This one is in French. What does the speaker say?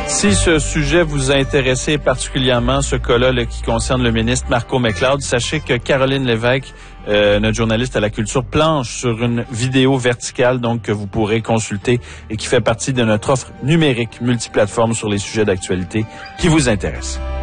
Si ce sujet vous a intéressé particulièrement, ce cas-là qui concerne le ministre Marco McLeod, sachez que Caroline Lévesque, notre journaliste à la culture, planche sur une vidéo verticale donc que vous pourrez consulter et qui fait partie de notre offre numérique multiplateforme sur les sujets d'actualité qui vous intéressent.